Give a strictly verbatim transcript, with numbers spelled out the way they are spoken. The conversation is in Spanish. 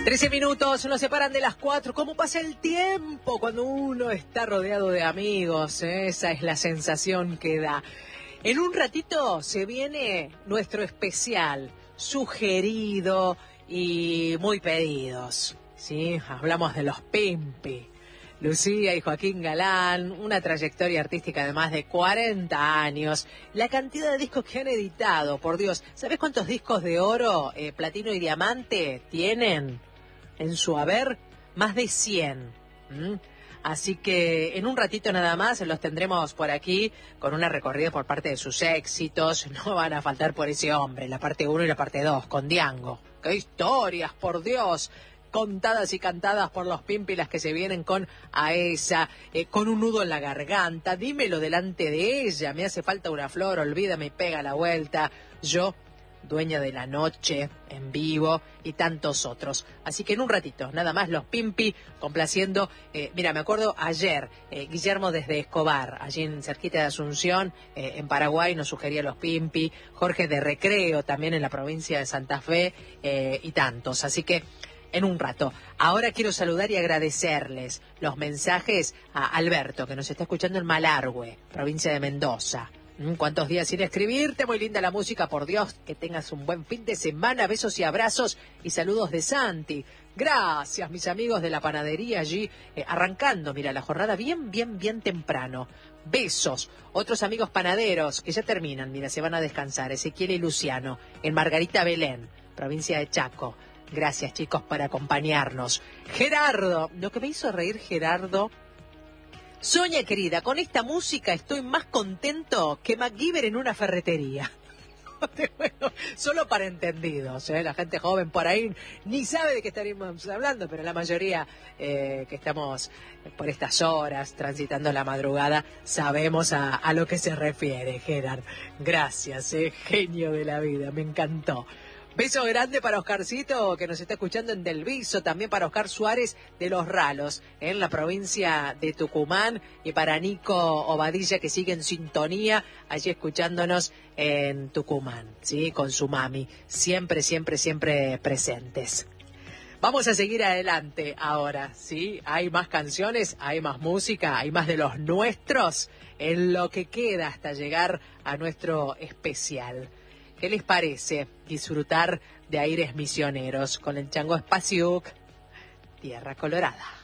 trece minutos nos separan de las cuatro. ¿Cómo pasa el tiempo cuando uno está rodeado de amigos? ¿Eh? Esa es la sensación que da. En un ratito se viene nuestro especial, sugerido y muy pedidos. ¿Sí? Hablamos de los Pimpi. Lucía y Joaquín Galán, una trayectoria artística de más de cuarenta años, la cantidad de discos que han editado, por Dios, ¿sabés cuántos discos de oro, eh, platino y diamante tienen en su haber? Más de cien. ¿Mm? Así que en un ratito nada más los tendremos por aquí con una recorrida por parte de sus éxitos. No van a faltar por ese hombre, la parte uno y la parte dos, con Diango. ¡Qué historias, por Dios! Contadas y cantadas por los Pimpi, las que se vienen con Aesa, eh, con un nudo en la garganta, dímelo delante de ella, me hace falta una flor, olvídame y pega la vuelta, yo, dueña de la noche, en vivo, y tantos otros. Así que en un ratito, nada más los Pimpi, complaciendo, eh, mira, me acuerdo ayer, eh, Guillermo desde Escobar, allí en cerquita de Asunción, eh, en Paraguay, nos sugería los Pimpi, Jorge de Recreo, también en la provincia de Santa Fe, eh, y tantos, así que en un rato. Ahora quiero saludar y agradecerles los mensajes a Alberto, que nos está escuchando en Malargüe, provincia de Mendoza. ¿Cuántos días sin escribirte? Muy linda la música, por Dios. Que tengas un buen fin de semana. Besos y abrazos y saludos de Santi. Gracias, mis amigos de la panadería allí, eh, arrancando, mira, la jornada bien, bien, bien temprano. Besos. Otros amigos panaderos que ya terminan, mira, se van a descansar. Ezequiel y Luciano, en Margarita Belén, provincia de Chaco. Gracias, chicos, por acompañarnos. Gerardo, lo que me hizo reír Gerardo. Sonia, querida, con esta música estoy más contento que MacGyver en una ferretería. Bueno, solo para entendidos, ¿eh? La gente joven por ahí ni sabe de qué estaríamos hablando, pero la mayoría eh, que estamos por estas horas transitando la madrugada sabemos a, a lo que se refiere, Gerard. Gracias, ¿eh? Genio de la vida, me encantó. Beso grande para Oscarcito, que nos está escuchando en Del Viso, también para Oscar Suárez de Los Ralos, en la provincia de Tucumán, y para Nico Obadilla, que sigue en sintonía, allí escuchándonos en Tucumán, ¿sí? Con su mami, siempre, siempre, siempre presentes. Vamos a seguir adelante ahora, ¿sí? Hay más canciones, hay más música, hay más de los nuestros, en lo que queda hasta llegar a nuestro especial. ¿Qué les parece disfrutar de aires misioneros con el Chango Spasiuk, Tierra Colorada?